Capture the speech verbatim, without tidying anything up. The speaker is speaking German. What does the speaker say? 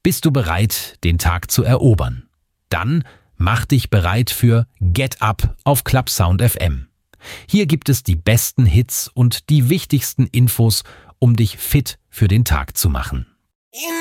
Bist du bereit, den Tag zu erobern? Dann mach dich bereit für Get Up auf Clubsound F M. Hier gibt es die besten Hits und die wichtigsten Infos, um dich fit für den Tag zu machen.